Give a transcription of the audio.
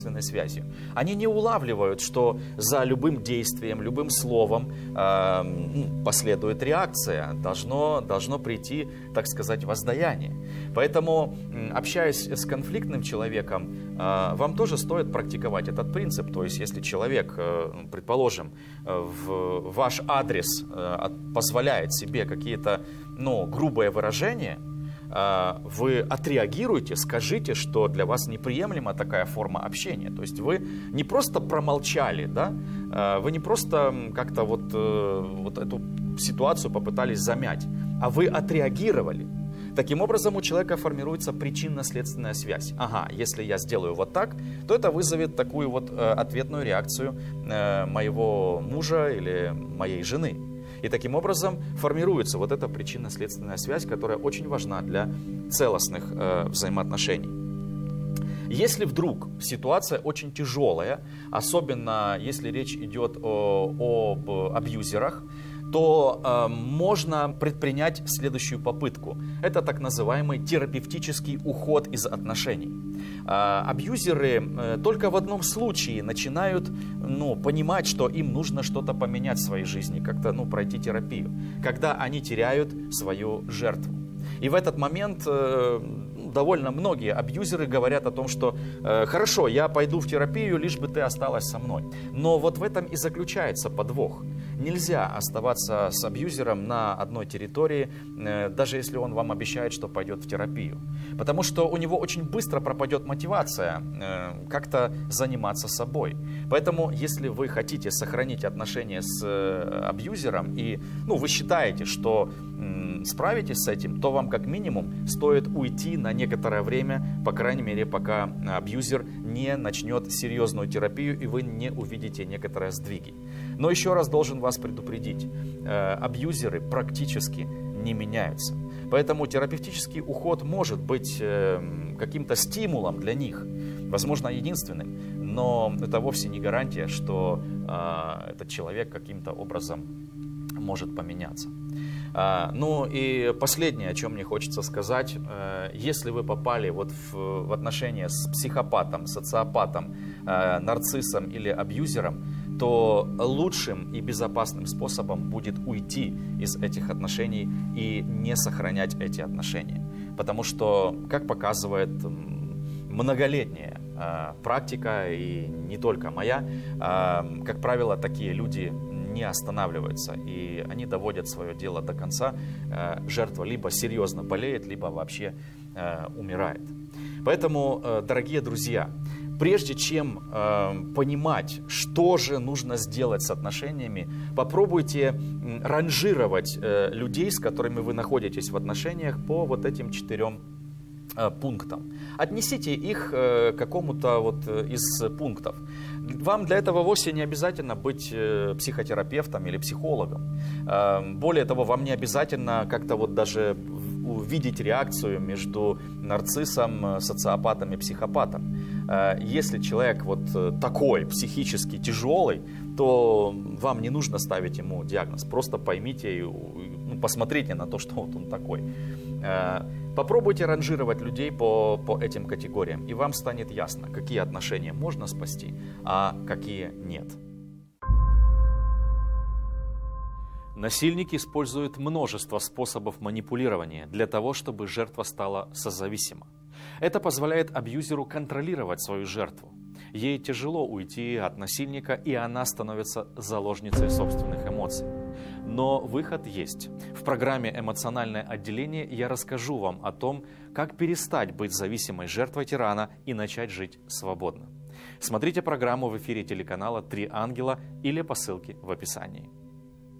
связью. Они не улавливают, что за любым действием, любым словом последует реакция, должно прийти, так сказать, воздаяние. Поэтому, общаясь с конфликтным человеком, вам тоже стоит практиковать этот принцип. То есть, если человек, предположим, в ваш адрес позволяет себе какие-то грубые выражения, вы отреагируете, скажите, что для вас неприемлема такая форма общения. То есть вы не просто промолчали, да? Вы не просто как-то вот эту ситуацию попытались замять, а вы отреагировали. Таким образом, у человека формируется причинно-следственная связь. Ага, если я сделаю вот так, то это вызовет такую вот ответную реакцию моего мужа или моей жены. И таким образом формируется вот эта причинно-следственная связь, которая очень важна для целостных взаимоотношений. Если вдруг ситуация очень тяжелая, особенно если речь идет об абьюзерах, то можно предпринять следующую попытку. Это так называемый терапевтический уход из отношений. Абьюзеры только в одном случае начинают понимать, что им нужно что-то поменять в своей жизни, как-то пройти терапию, когда они теряют свою жертву. И в этот момент довольно многие абьюзеры говорят о том, что хорошо, я пойду в терапию, лишь бы ты осталась со мной. Но вот в этом и заключается подвох. Нельзя оставаться с абьюзером на одной территории, даже если он вам обещает, что пойдет в терапию. Потому что у него очень быстро пропадет мотивация как-то заниматься собой. Поэтому, если вы хотите сохранить отношения с абьюзером и вы считаете, что справитесь с этим, то вам как минимум стоит уйти на некоторое время, по крайней мере, пока абьюзер не начнет серьезную терапию и вы не увидите некоторые сдвиги. Но еще раз должен вас предупредить, абьюзеры практически не меняются. Поэтому терапевтический уход может быть каким-то стимулом для них, возможно, единственным, но это вовсе не гарантия, что этот человек каким-то образом может поменяться. И последнее, о чем мне хочется сказать, если вы попали в отношения с психопатом, социопатом, нарциссом или абьюзером, то лучшим и безопасным способом будет уйти из этих отношений и не сохранять эти отношения. Потому что, как показывает многолетняя практика, и не только моя, как правило, такие люди не останавливаются, и они доводят свое дело до конца. Жертва либо серьезно болеет, либо вообще умирает. Поэтому, дорогие друзья, прежде чем понимать, что же нужно сделать с отношениями, попробуйте ранжировать людей, с которыми вы находитесь в отношениях, по вот этим 4 пунктам. Отнесите их к какому-то из пунктов. Вам для этого вовсе не обязательно быть психотерапевтом или психологом. Более того, вам не обязательно как-то даже увидеть реакцию между нарциссом, социопатом и психопатом. Если человек такой, психически тяжелый, то вам не нужно ставить ему диагноз. Просто поймите и посмотрите на то, что он такой. Попробуйте ранжировать людей по этим категориям, и вам станет ясно, какие отношения можно спасти, а какие нет. Насильник использует множество способов манипулирования для того, чтобы жертва стала созависима. Это позволяет абьюзеру контролировать свою жертву. Ей тяжело уйти от насильника, и она становится заложницей собственных эмоций. Но выход есть. В программе «Эмоциональное отделение» я расскажу вам о том, как перестать быть зависимой жертвой тирана и начать жить свободно. Смотрите программу в эфире телеканала «Три ангела» или по ссылке в описании.